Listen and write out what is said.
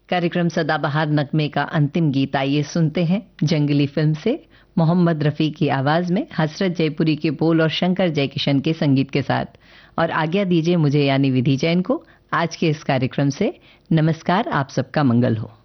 कार्यक्रम सदाबहार नगमे का अंतिम गीत आइए सुनते हैं जंगली फिल्म से मोहम्मद रफ़ी की आवाज में हसरत जयपुरी के बोल और शंकर जयकिशन के संगीत के साथ। और आज्ञा दीजिए मुझे यानी विधि जैन को आज के इस कार्यक्रम से। नमस्कार, आप सबका मंगल हो।